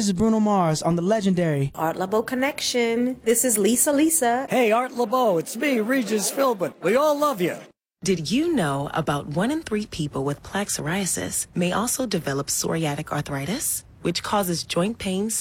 This is Bruno Mars on the legendary Art LeBeau Connection. This is Lisa. Hey, Art LeBeau, it's me, Regis Philbin. We all love you. Did you know about 1 in 3 people with plaque psoriasis may also develop psoriatic arthritis, which causes joint pains,